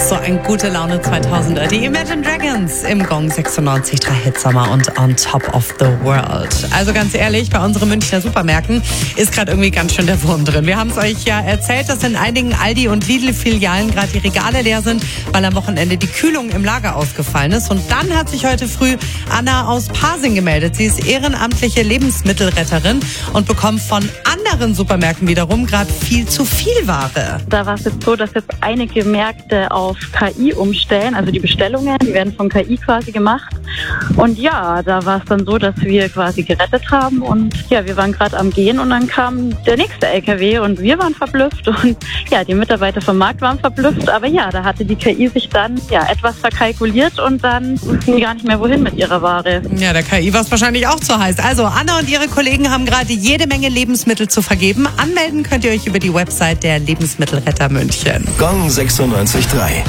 So ein gute Laune 2000er. Die Imagine Dragons im Gong 96.3 Hitsommer und On Top of the World. Also ganz ehrlich, bei unseren Münchner Supermärkten ist gerade irgendwie ganz schön der Wurm drin. Wir haben es euch ja erzählt, dass in einigen Aldi- und Lidl-Filialen gerade die Regale leer sind, weil am Wochenende die Kühlung im Lager ausgefallen ist. Und dann hat sich heute früh Anna aus Pasing gemeldet. Sie ist ehrenamtliche Lebensmittelretterin und bekommt von anderen Supermärkten wiederum gerade viel zu viel Ware. Da war es jetzt so, dass jetzt einige Märkte auf KI umstellen, also die Bestellungen, die werden von KI quasi gemacht. Und ja, da war es dann so, dass wir quasi gerettet haben und ja, wir waren gerade am Gehen und dann kam der nächste LKW und wir waren verblüfft und ja, die Mitarbeiter vom Markt waren verblüfft, aber ja, da hatte die KI sich dann ja etwas verkalkuliert und dann wussten die gar nicht mehr wohin mit ihrer Ware. Ja, der KI war es wahrscheinlich auch zu heiß. Also Anna und ihre Kollegen haben gerade jede Menge Lebensmittel zu vergeben. Anmelden könnt ihr euch über die Website der Lebensmittelretter München. Gong 96.3.